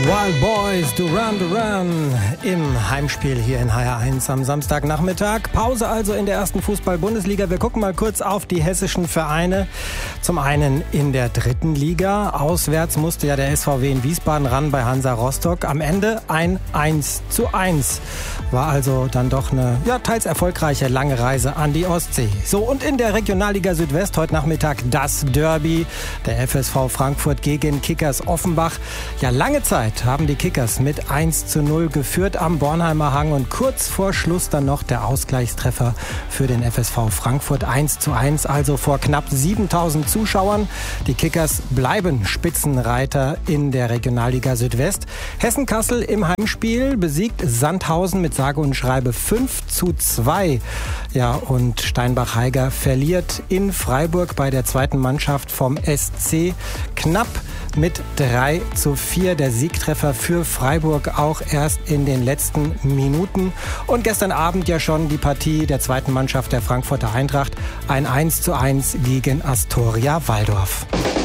Wild Boys, Duran Duran im Heimspiel hier in HR1 am Samstagnachmittag. Pause also in der ersten Fußball-Bundesliga. Wir gucken mal kurz auf die hessischen Vereine. Zum einen in der dritten Liga. Auswärts musste ja der SVW in Wiesbaden ran bei Hansa Rostock. Am Ende ein 1:1. War also dann doch eine teils erfolgreiche lange Reise an die Ostsee. So, und in der Regionalliga Südwest heute Nachmittag das Derby. Der FSV Frankfurt gegen Kickers Offenbach. Ja, lange Zeit haben die Kickers mit 1:0 geführt am Bornheimer Hang und kurz vor Schluss dann noch der Ausgleichstreffer für den FSV Frankfurt 1:1, also vor knapp 7000 Zuschauern. Die Kickers bleiben Spitzenreiter in der Regionalliga Südwest. Hessen-Kassel im Heimspiel besiegt Sandhausen mit sage und schreibe 5:2. Ja, und Steinbach-Heiger verliert in Freiburg bei der zweiten Mannschaft vom SC knapp mit 3:4. Der Siegtreffer für Freiburg auch erst in den letzten Minuten. Und gestern Abend ja schon die Partie der zweiten Mannschaft der Frankfurter Eintracht. Ein 1:1 gegen Astoria Waldorf.